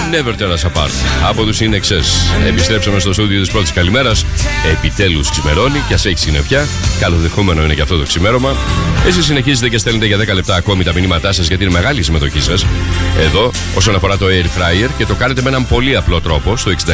Never Tear Us Apart από τους In Excess. Επιστρέψαμε στο στούντιο της πρώτης καλημέρας. Επιτέλους ξημερώνει και ας έχει συννεφιά. Καλοδεχούμενο είναι και αυτό το ξημέρωμα. Εσείς συνεχίζετε και στέλνετε για 10 λεπτά ακόμη τα μηνύματά σας γιατί είναι μεγάλη η συμμετοχή σας εδώ όσον αφορά το Air Fryer και το κάνετε με έναν πολύ απλό τρόπο στο 6943 80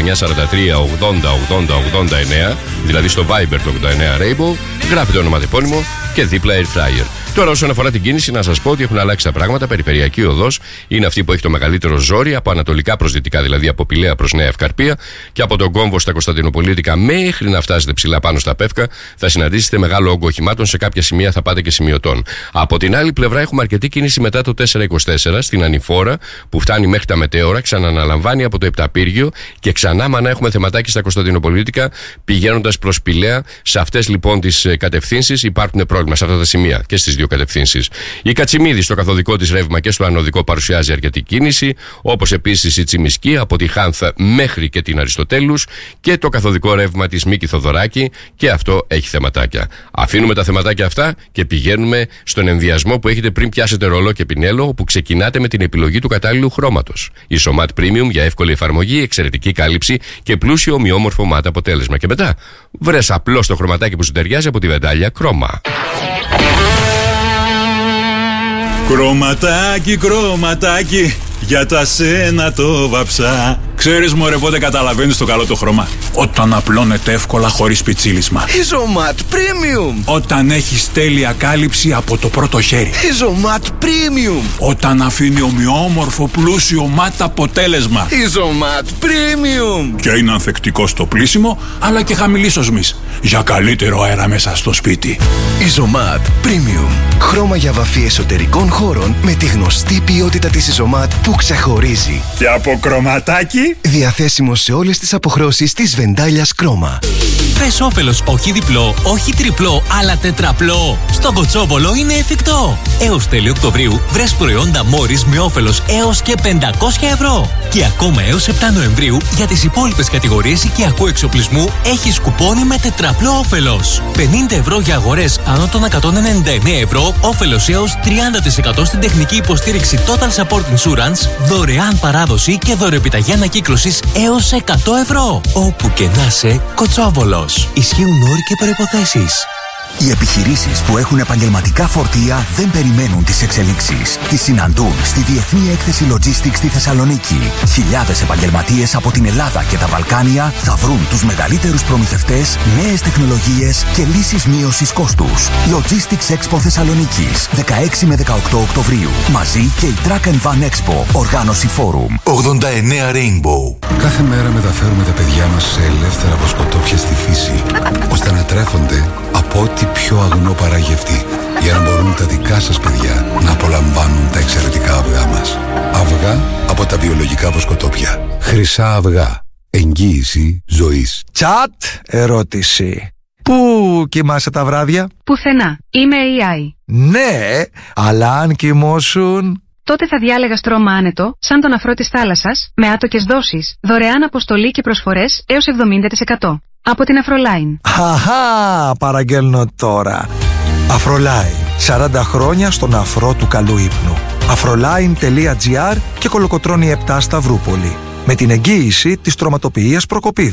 80 89, δηλαδή στο Viber το 89 Rainbow. Γράφετε ονοματεπώνυμο και δίπλα Air Fryer. Τώρα, όσον αφορά την κίνηση, να σας πω ότι έχουν αλλάξει τα πράγματα. Περιφερειακή οδός είναι αυτή που έχει το μεγαλύτερο ζόρι από ανατολικά προς δυτικά, δηλαδή από Πηλαία προς Νέα Ευκαρπία και από τον Κόμβο στα Κωνσταντινοπολίτικα μέχρι να φτάσετε ψηλά πάνω στα Πεύκα. Θα συναντήσετε μεγάλο όγκο οχημάτων. Σε κάποια σημεία θα πάτε και σημειωτών. Από την άλλη πλευρά, έχουμε αρκετή κίνηση μετά το 424 στην Ανηφόρα που φτάνει μέχρι τα Μετέωρα, ξαναναλαμβάνει από το Επταπύργιο και ξανά μανά έχουμε θεματάκι στα Κωνσταντινοπολίτικα πηγαίνοντας προς Πηλαία. Σε αυτές λοιπόν τις κατευθύνσεις υπάρχουν πρόβλημα σε αυτά τα σημεία και στις δύο κατευθύνσεις. Η Κατσιμίδη στο καθοδικό της ρεύμα και στο ανωδικό παρουσιάζει αρκετή κίνηση, όπως επίσης η Τσιμισκή από τη Χάνθα μέχρι και την Αριστοτέλους και το καθοδικό ρεύμα της Μίκη Θοδωράκη και αυτό έχει θεματάκια. Αφήνουμε τα θεματάκια αυτά και πηγαίνουμε στον ενδιασμό που έχετε πριν πιάσετε ρολό και πινέλο, όπου ξεκινάτε με την επιλογή του κατάλληλου χρώματος. Η Somat Premium για εύκολη εφαρμογή, εξαιρετική κάλυψη και πλούσιο ομοιόμορφο ματ αποτέλεσμα. Και μετά βρες απλώς το χρωματάκι που σου ταιριάζει από τη Βεντάλια Χρώμα. Κρωματάκι, κρωματάκι, για τα σένα το βαψά. Ξέρεις μωρέ πότε καταλαβαίνεις το καλό το χρώμα? Όταν απλώνεται εύκολα χωρίς πιτσίλισμα. Isomat Premium. Όταν έχεις τέλεια κάλυψη από το πρώτο χέρι. Isomat Premium. Όταν αφήνει ομοιόμορφο πλούσιο ματ αποτέλεσμα. Isomat Premium. Και είναι ανθεκτικό στο πλύσιμο αλλά και χαμηλής οσμής, για καλύτερο αέρα μέσα στο σπίτι. Isomat Premium. Χρώμα για βαφή εσωτερικών χώρων με τη γνωστή ποιότητα της Isomat που ξεχωρίζει. Και από κρωματάκι διαθέσιμο σε όλες τις αποχρώσεις της Βεντάλιας Χρώμα. Θες όφελος όχι διπλό, όχι τριπλό, αλλά τετραπλό. Στον Κοτσόβολο είναι εφικτό. Έως τέλη Οκτωβρίου βρες προϊόντα Μόρις με όφελος έως και 500 ευρώ. Και ακόμα έως 7 Νοεμβρίου για τις υπόλοιπες κατηγορίες οικιακού εξοπλισμού έχεις κουπόνι με τετραπλό όφελος. 50 ευρώ για αγορές άνω των 199 ευρώ, όφελος έως 30% στην τεχνική υποστήριξη Total Support Insurance, δωρεάν παράδοση και δωρεοπιταγή ανακύκλωσης έως 100 ευρώ. Όπου και να σε, Κοτσόβολος. Ισχύουν όροι και προϋποθέσεις. Οι επιχειρήσεις που έχουν επαγγελματικά φορτία δεν περιμένουν τις εξελίξεις. Τις συναντούν στη Διεθνή Έκθεση Logistics στη Θεσσαλονίκη. Χιλιάδες επαγγελματίες από την Ελλάδα και τα Βαλκάνια θα βρουν τους μεγαλύτερους προμηθευτές, νέες τεχνολογίες και λύσεις μείωσης κόστους. Logistics Expo Θεσσαλονίκης, 16 με 18 Οκτωβρίου. Μαζί και η Truck and Van Expo, οργάνωση Forum. 89 Rainbow. Κάθε μέρα μεταφέρουμε τα παιδιά μας σε ελεύθερα βοσκοτόπια στη φύση, ώστε να τρέφονται από ό,τι πιο αγνό παράγει αυτή, για να μπορούν τα δικά σας παιδιά να απολαμβάνουν τα εξαιρετικά αυγά μας. Αυγά από τα βιολογικά βοσκοτόπια. Χρυσά αυγά. Εγγύηση ζωής. Τσατ ερώτηση. Πού κοιμάσαι τα βράδια? Πουθενά. Είμαι AI. Ναι, αλλά αν κοιμώσουν... Τότε θα διάλεγα στρώμα άνετο, σαν τον αφρό της θάλασσας, με άτοκες δόσεις, δωρεάν αποστολή και προσφορές έως 70%. Από την Αφρολάιν. Χαχά, παραγγέλνω τώρα. Αφρολάιν. 40 χρόνια στον αφρό του καλού ύπνου. Afroline.gr και Κολοκοτρώνη 7 Σταυρούπολη. Με την εγγύηση της τροματοποιίας Προκοπίδη.